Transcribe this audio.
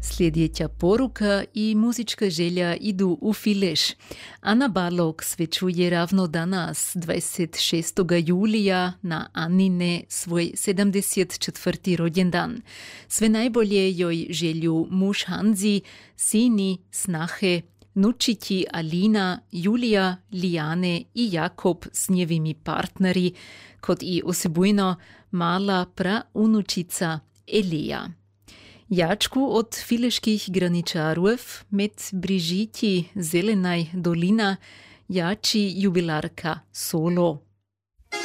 Sljedeća poruka i muzička želja idu u Fileš. Anna Balog svečuje ravno danas, 26. julija, na Anine svoj 74. rođendan. Sve najbolje joj želju muž Hanzi, sini, snahe, nučići Alina, Julija, Lijane i Jakob s njevimi partneri, kot i osebujno mala praunučica Elija. Jačku od fileških graničarov med Brižiti Zelenaj dolina jači jubilarka Solo.